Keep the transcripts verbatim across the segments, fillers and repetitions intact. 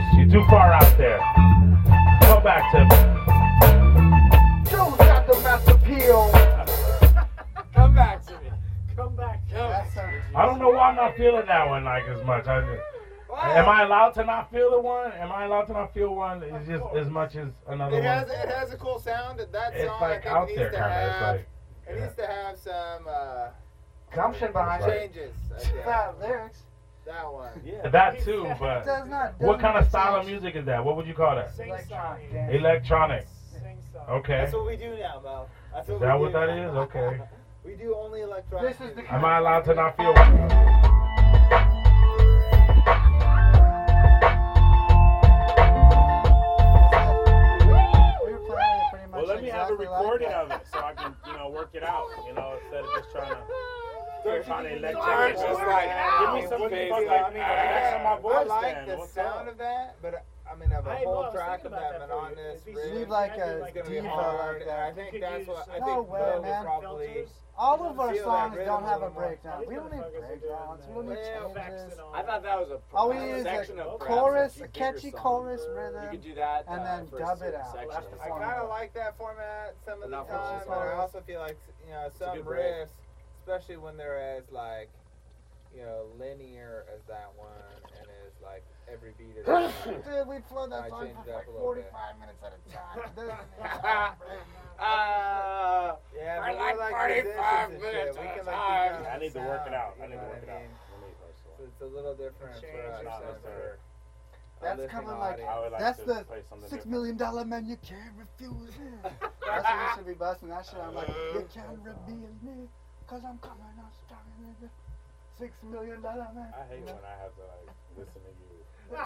You're too far out there. Come back to me. Joe's got the mass appeal. Come back to me. Come back. Come back. I don't know why I'm not feeling that one like as much. I just, am I allowed to not feel the one? Am I allowed to not feel one? It's just as much as another It has one. it has a cool sound. That that It's song like I out think there, needs to kind of. It's have. like It needs to have some uh, Gumption behind it. changes. I think. That lyrics. That one. Yeah. that too, but Does not. what kind of doesn't style of make music is that? What would you call that? Sing Electronic song. dance. Electronic. Sing song. Okay. That's what we do now, Mo. That's Is what that we what do that now. is? Okay. We do only electronic. This is the music. Am I allowed to not feel one? We were playing it pretty much Well, let me have a exactly like recording that. of it so I can, you know, work it out. You know, instead of just trying to. Don't Trying to you think electronic. it's Just like, like, give me ow, some face fucking up. connection on my I voice like then. the What's sound up? of that, but I mean, of a Hey, whole Mo, I was track thinking of about that that for you. monotonous If you riff. need like Imagine a like It's gonna be diva hard, like and I that. think You could that's use what I some- No think way, Bo man. would probably. Filters. All of our Feel that songs rhythm don't a have a little more. breakdown. We don't need breakdowns. We don't need Well, changes. I thought that was a All we a need is section a of perhaps chorus, few a bigger catchy songs. chorus You rhythm, could do that, and uh, then for a dub it certain out. section. That's the I kind of like that format some of the Enough time, of but I those. also feel like you know a some good break. riffs, especially when they're as like you know linear as that one, and is like every beat is. Dude, we flow that I song changed for it up like a little forty-five minutes at a time. It doesn't need a breakdown. Uh, Yeah, I but like we're like forty-five musicians and minutes shit. We at a can like time. do I need to work it sound, out. I you need know to what work it I out. mean? I need to. So it's a little different Change for us it. Not than necessary. for a That's listening coming like- audience. I would like That's to the play something Six different. million dollar man, you can't refuse me. That's what we should be busting that shit. I'm like, you can't reveal me, cause I'm coming out strong, nigga. Six million dollar man. I hate You know? when I have to like listen to you.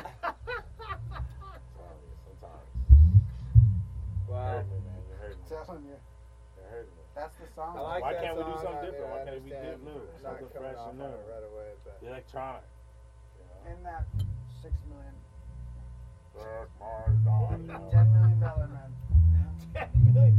Sorry, sometimes. You Wow. hurt me, man. You hurt me. Telling you, You hurt me. that's the song. I like Why that can't we do song. something I- different? I Why can't it be understand new? not Something coming fresh off and on new. it right away, but Electronic. You know? In that six million. Brr.